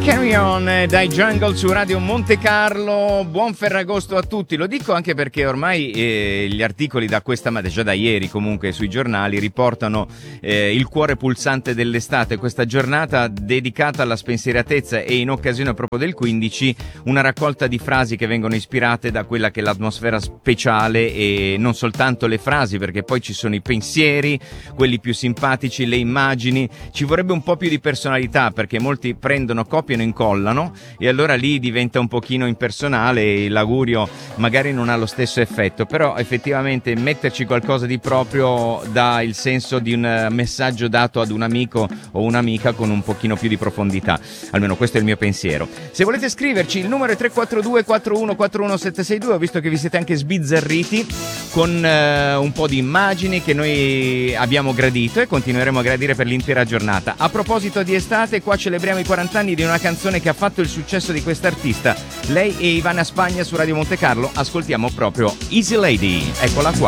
Carry On dai Jungle su Radio Monte Carlo. Buon Ferragosto a tutti. Lo dico anche perché ormai gli articoli da già da ieri comunque sui giornali riportano il cuore pulsante dell'estate, questa giornata dedicata alla spensieratezza, e in occasione proprio del 15 una raccolta di frasi che vengono ispirate da quella che è l'atmosfera speciale, e non soltanto le frasi, perché poi ci sono i pensieri, quelli più simpatici, le immagini. Ci vorrebbe un po' più di personalità, perché molti prendono, copiano, incollano, e allora lì diventa un pochino impersonale e l'augurio magari non ha lo stesso effetto. Però effettivamente metterci qualcosa di proprio dà il senso di un messaggio dato ad un amico o un'amica con un pochino più di profondità. Almeno questo è il mio pensiero. Se volete scriverci, il numero è 342 4141 762. Ho visto che vi siete anche sbizzarriti con un po' di immagini che noi abbiamo gradito e continueremo a gradire per l'intera giornata. A proposito di estate, qua celebriamo i 40 anni di una canzone che ha fatto il successo di quest'artista. Lei e Ivana Spagna su Radio Monte Carlo. Ascoltiamo proprio Easy Lady. Eccola qua.